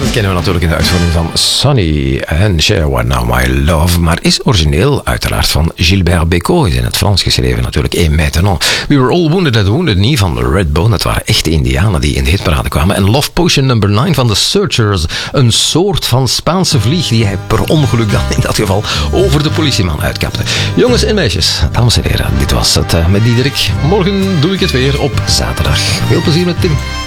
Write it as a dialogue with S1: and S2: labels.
S1: kennen we natuurlijk in de uitvoering van Sonny en Share What Now My Love, maar is origineel uiteraard van Gilbert Bécaud, is in het Frans geschreven natuurlijk, et maintenant. We Were All Wounded at Wounded Knee van Redbone, dat waren echte Indianen die in de hitparade kwamen. En Love Potion number 9 van The Searchers, een soort van Spaanse vlieg die hij per ongeluk dan in dat geval over de politieman uitkapte. Jongens en meisjes, dames en heren, dit was het met Diederik. Morgen doe ik het weer op zaterdag. Veel plezier met Tim.